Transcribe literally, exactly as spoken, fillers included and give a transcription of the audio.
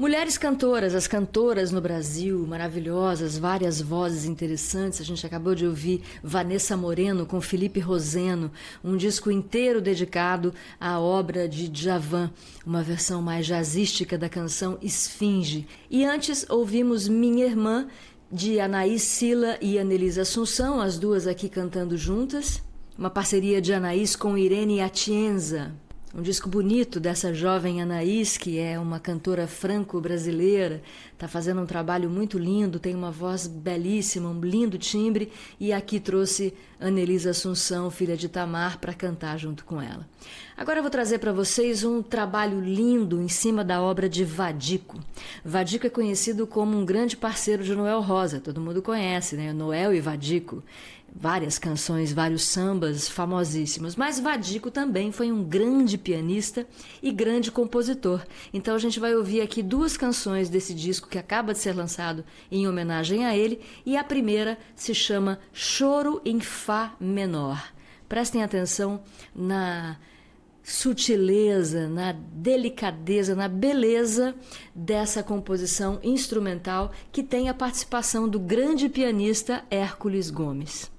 Mulheres cantoras, as cantoras no Brasil, maravilhosas, várias vozes interessantes. A gente acabou de ouvir Vanessa Moreno com Felipe Roseno, um disco inteiro dedicado à obra de Djavan, uma versão mais jazzística da canção Esfinge. E antes ouvimos Minha Irmã, de Anaís Sila e Anelisa Assunção, as duas aqui cantando juntas. Uma parceria de Anaís com Irene Atienza. Um disco bonito dessa jovem Anaís, que é uma cantora franco-brasileira, está fazendo um trabalho muito lindo, tem uma voz belíssima, um lindo timbre, e aqui trouxe Anelisa Assunção, filha de Tamar, para cantar junto com ela. Agora eu vou trazer para vocês um trabalho lindo em cima da obra de Vadico. Vadico é conhecido como um grande parceiro de Noel Rosa, todo mundo conhece, né? Noel e Vadico. Várias canções, vários sambas famosíssimos, mas Vadico também foi um grande pianista e grande compositor. Então a gente vai ouvir aqui duas canções desse disco que acaba de ser lançado em homenagem a ele, e a primeira se chama Choro em Fá Menor. Prestem atenção na sutileza, na delicadeza, na beleza dessa composição instrumental que tem a participação do grande pianista Hércules Gomes.